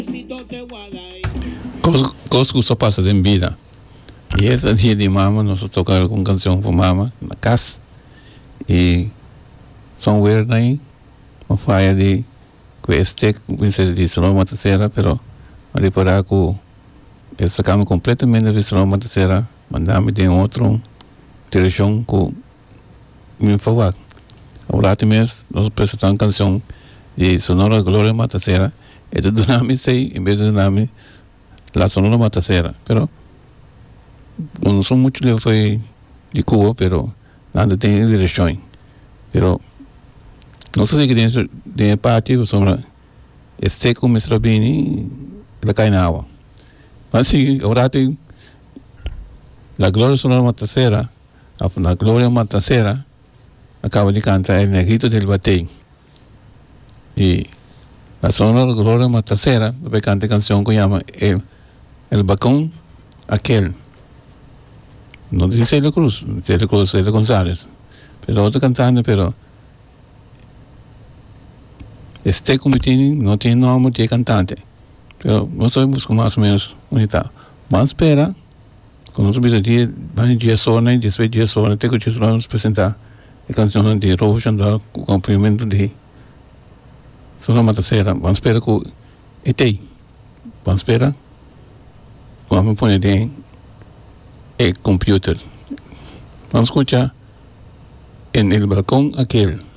Cosas que usted pasa en vida. Y ese día de mamá, nosotros tocamos con canción por mamá en la casa. Y somewhere ahí, me falla de que este, de Sonoma Tercera, pero me por que sacamos completamente de Sonoma Tercera, mandamos de otra dirección que me favor. Ahora también nos presentamos canción de Sonora Gloria Matacera, y de Dunami 6 en vez de Dunami la Sonora Matacera, pero no son muchos le fue de Cuba, pero nada tiene dirección. Pero no sé si tiene de parte sobre este como Strabini la cainaba. Así ahora la Gloria Sonora Matacera, la Gloria Matacera acaba de cantar El Negrito del Batey. Y la Sonora Gloria Matacera canta canción que llama El Bacón Aquel. No dice Celia Cruz Celia González, pero otro cantante, pero este comité no tiene nombre de cantante, pero nosotros buscamos más o menos unidad. Vamos a esperar, con nosotros van a ir zona y después de zona, tengo que nos presentar la canción de Robo Chandal con acompañamiento de Sonora Matacera. Vamos a esperar que vamos a esperar, vamos a poner en el computer. Vamos a escuchar En el Balcón Aquel.